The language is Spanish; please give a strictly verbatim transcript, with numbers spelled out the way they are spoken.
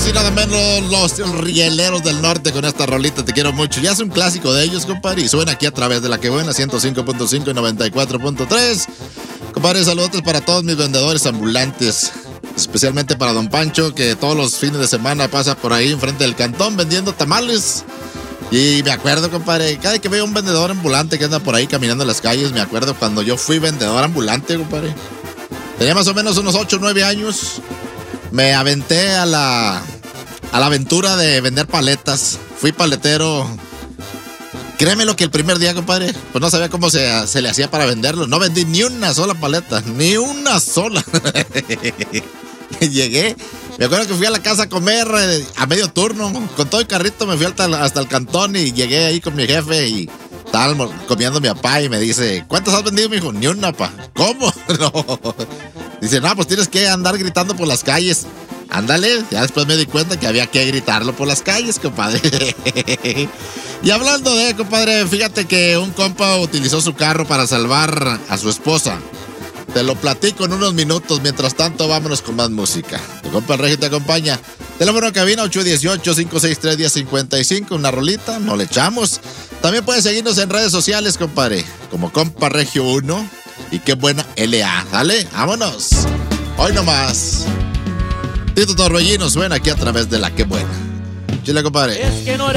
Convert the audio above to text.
más y nada menos los rieleros del norte con esta rolita, te quiero mucho. Ya es un clásico de ellos, compadre, y suena aquí a través de la que buena, ciento cinco punto cinco y noventa y cuatro punto tres. Compadre, saludos para todos mis vendedores ambulantes, especialmente para don Pancho, que todos los fines de semana pasa por ahí enfrente del cantón vendiendo tamales. Y me acuerdo, compadre, cada vez que veo un vendedor ambulante que anda por ahí caminando en las calles, me acuerdo cuando yo fui vendedor ambulante, compadre. Tenía más o menos unos ocho o nueve años. Me aventé a la, a la aventura de vender paletas. Fui paletero. Créeme lo que el primer día, compadre, pues no sabía cómo se, se le hacía para venderlo. No vendí ni una sola paleta, ni una sola. Llegué, me acuerdo que fui a la casa a comer eh, a medio turno. Con todo el carrito me fui hasta, hasta el cantón y llegué ahí con mi jefe y estaba comiendo mi papá y me dice, ¿cuántas has vendido, mijo? Ni una, pa. ¿Cómo? No. Dice, no, pues tienes que andar gritando por las calles. Ándale, ya después me di cuenta que había que gritarlo por las calles, compadre. Y hablando de, compadre, fíjate que un compa utilizó su carro para salvar a su esposa. Te lo platico en unos minutos. Mientras tanto, vámonos con más música. Tu compa el Regio te acompaña. Teléfono de cabina ocho uno ocho, cinco seis tres, uno cero cinco cinco. Una rolita, no le echamos. También puedes seguirnos en redes sociales, compadre, como Compa Regio uno y Qué Buena L A. Dale, vámonos. Hoy nomás. Tito Torbellino suena aquí a través de la Qué Buena. Chile, compadre. Es que no